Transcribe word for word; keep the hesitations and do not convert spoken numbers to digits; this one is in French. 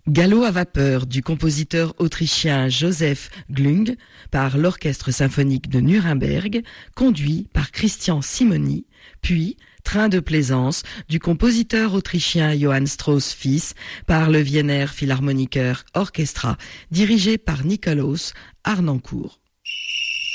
Galop à vapeur du compositeur autrichien Joseph Glung par l'Orchestre symphonique de Nuremberg, conduit par Christian Simoni, puis Train de plaisance du compositeur autrichien Johann Strauss fils par le Wiener Philharmoniker Orchestra, dirigé par Nikolaus Harnoncourt.